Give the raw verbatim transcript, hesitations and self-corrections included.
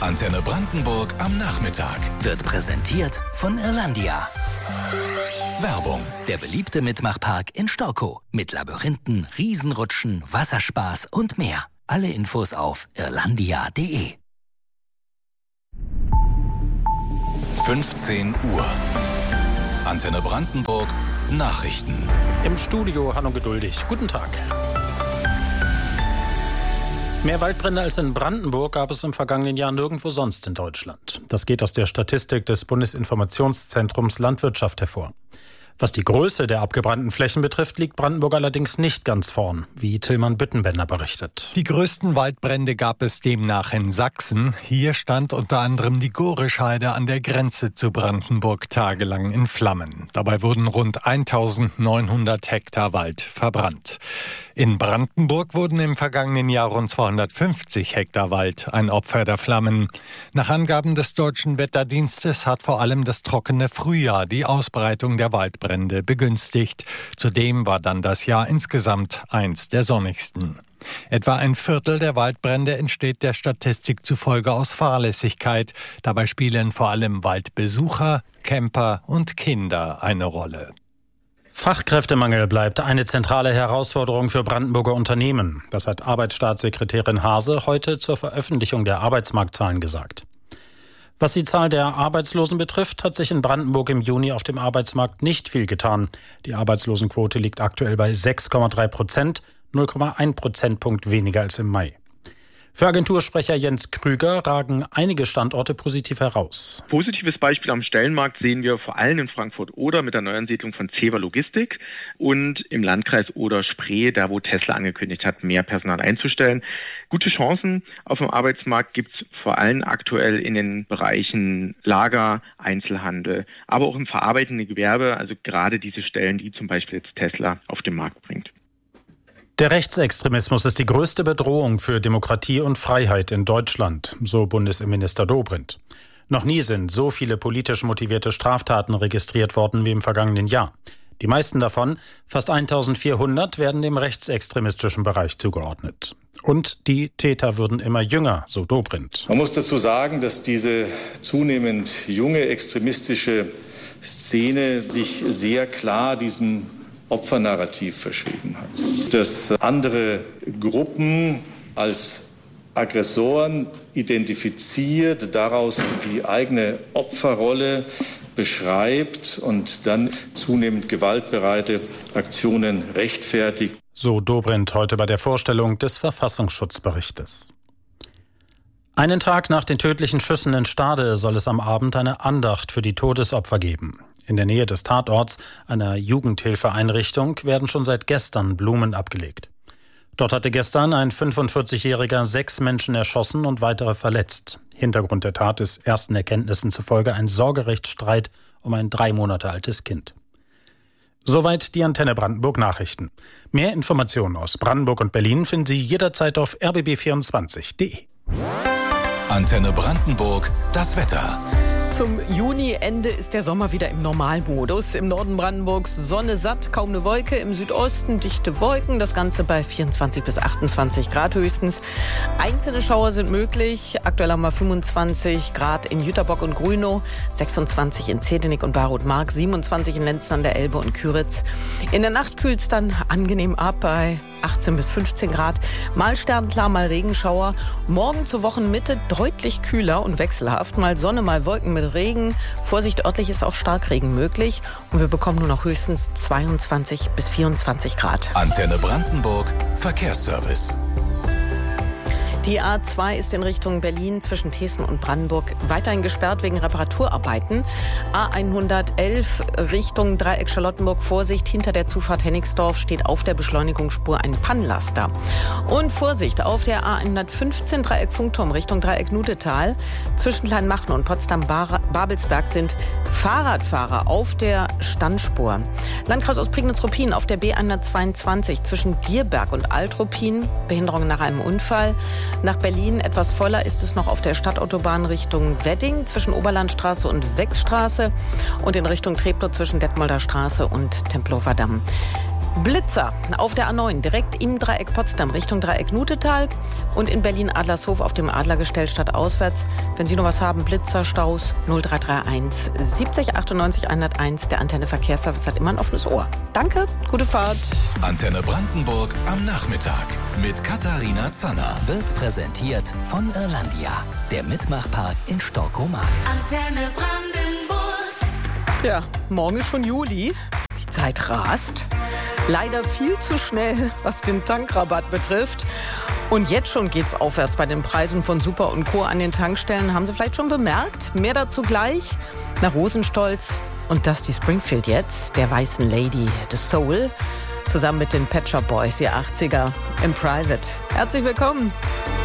Antenne Brandenburg am Nachmittag. Wird präsentiert von Irlandia. Werbung. Der beliebte Mitmachpark in Storkow. Mit Labyrinthen, Riesenrutschen, Wasserspaß und mehr. Alle Infos auf irlandia punkt de. fünfzehn Uhr. Antenne Brandenburg. Nachrichten. Im Studio Hanno Geduldig. Guten Tag. Mehr Waldbrände als in Brandenburg gab es im vergangenen Jahr nirgendwo sonst in Deutschland. Das geht aus der Statistik des Bundesinformationszentrums Landwirtschaft hervor. Was die Größe der abgebrannten Flächen betrifft, liegt Brandenburg allerdings nicht ganz vorn, wie Tillmann Büttenbender berichtet. Die größten Waldbrände gab es demnach in Sachsen. Hier stand unter anderem die Gorischheide an der Grenze zu Brandenburg tagelang in Flammen. Dabei wurden rund eintausendneunhundert Hektar Wald verbrannt. In Brandenburg wurden im vergangenen Jahr rund zweihundertfünfzig Hektar Wald ein Opfer der Flammen. Nach Angaben des Deutschen Wetterdienstes hat vor allem das trockene Frühjahr die Ausbreitung der Waldbrände begünstigt. Zudem war dann das Jahr insgesamt eins der sonnigsten. Etwa ein Viertel der Waldbrände entsteht der Statistik zufolge aus Fahrlässigkeit. Dabei spielen vor allem Waldbesucher, Camper und Kinder eine Rolle. Fachkräftemangel bleibt eine zentrale Herausforderung für Brandenburger Unternehmen. Das hat Arbeitsstaatssekretärin Hase heute zur Veröffentlichung der Arbeitsmarktzahlen gesagt. Was die Zahl der Arbeitslosen betrifft, hat sich in Brandenburg im Juni auf dem Arbeitsmarkt nicht viel getan. Die Arbeitslosenquote liegt aktuell bei sechs Komma drei Prozent, null Komma eins Prozentpunkt weniger als im Mai. Für Agentursprecher Jens Krüger ragen einige Standorte positiv heraus. Positives Beispiel am Stellenmarkt sehen wir vor allem in Frankfurt-Oder mit der Neuansiedlung von Zewa Logistik und im Landkreis Oder-Spree, da wo Tesla angekündigt hat, mehr Personal einzustellen. Gute Chancen auf dem Arbeitsmarkt gibt es vor allem aktuell in den Bereichen Lager, Einzelhandel, aber auch im verarbeitenden Gewerbe, also gerade diese Stellen, die zum Beispiel jetzt Tesla auf den Markt bringt. Der Rechtsextremismus ist die größte Bedrohung für Demokratie und Freiheit in Deutschland, so Bundesinnenminister Dobrindt. Noch nie sind so viele politisch motivierte Straftaten registriert worden wie im vergangenen Jahr. Die meisten davon, fast eintausendvierhundert, werden dem rechtsextremistischen Bereich zugeordnet. Und die Täter würden immer jünger, so Dobrindt. Man muss dazu sagen, dass diese zunehmend junge extremistische Szene sich sehr klar diesem Opfernarrativ verschrieben hat. Dass andere Gruppen als Aggressoren identifiziert, daraus die eigene Opferrolle beschreibt und dann zunehmend gewaltbereite Aktionen rechtfertigt. So Dobrindt heute bei der Vorstellung des Verfassungsschutzberichtes. Einen Tag nach den tödlichen Schüssen in Stade soll es am Abend eine Andacht für die Todesopfer geben. In der Nähe des Tatorts, einer Jugendhilfeeinrichtung, werden schon seit gestern Blumen abgelegt. Dort hatte gestern ein fünfundvierzigjähriger sechs Menschen erschossen und weitere verletzt. Hintergrund der Tat ist ersten Erkenntnissen zufolge ein Sorgerechtsstreit um ein drei Monate altes Kind. Soweit die Antenne Brandenburg Nachrichten. Mehr Informationen aus Brandenburg und Berlin finden Sie jederzeit auf r b b vierundzwanzig punkt de. Antenne Brandenburg, das Wetter. Zum Juniende ist der Sommer wieder im Normalmodus. Im Norden Brandenburgs Sonne satt, kaum eine Wolke. Im Südosten dichte Wolken, das Ganze bei vierundzwanzig bis achtundzwanzig Grad höchstens. Einzelne Schauer sind möglich. Aktuell haben wir fünfundzwanzig Grad in Jüterbock und Grünow, sechsundzwanzig in Zehdenick und Barroth-Mark, siebenundzwanzig in Lenz an der Elbe und Küritz. In der Nacht kühlt es dann angenehm ab bei achtzehn bis fünfzehn Grad. Mal sternklar, mal Regenschauer. Morgen zur Wochenmitte deutlich kühler und wechselhaft. Mal Sonne, mal Wolken mit Regen. Vorsicht, örtlich ist auch Starkregen möglich. Und wir bekommen nur noch höchstens zweiundzwanzig bis vierundzwanzig Grad. Antenne Brandenburg, Verkehrsservice. Die A zwei ist in Richtung Berlin zwischen Thesen und Brandenburg weiterhin gesperrt wegen Reparaturarbeiten. A hundertelf Richtung Dreieck Charlottenburg. Vorsicht, hinter der Zufahrt Hennigsdorf steht auf der Beschleunigungsspur ein Pannlaster. Und Vorsicht, auf der A hundertfünfzehn Dreieck Funkturm Richtung Dreieck Nudetal. Zwischen Kleinmachnow und Potsdam-Babelsberg sind Fahrradfahrer auf der Standspur. Landkreis Ostprignitz-Ruppin auf der B hundertzweiundzwanzig zwischen Dierberg und Alt-Ruppin. Behinderung nach einem Unfall. Nach Berlin etwas voller ist es noch auf der Stadtautobahn Richtung Wedding zwischen Oberlandstraße und Wechsstraße und in Richtung Treptow zwischen Detmolder Straße und Tempelhofer Damm. Blitzer auf der A neun, direkt im Dreieck Potsdam Richtung Dreieck Nutetal und in Berlin-Adlershof auf dem Adlergestell statt auswärts. Wenn Sie noch was haben, Blitzer, Staus, null drei drei eins siebzig achtundneunzig hunderteins. Der Antenne Verkehrsservice hat immer ein offenes Ohr. Danke, gute Fahrt. Antenne Brandenburg am Nachmittag mit Katharina Zanner. Wird präsentiert von Irlandia, der Mitmachpark in Stockomark. Antenne Brandenburg. Ja, morgen ist schon Juli. Die Zeit rast. Leider viel zu schnell, was den Tankrabatt betrifft. Und jetzt schon geht's aufwärts bei den Preisen von Super und Co. an den Tankstellen. Haben Sie vielleicht schon bemerkt? Mehr dazu gleich nach Rosenstolz und Dusty Springfield jetzt, der weißen Lady, The Soul, zusammen mit den Pet Shop Boys, ihr achtziger im Private. Herzlich willkommen.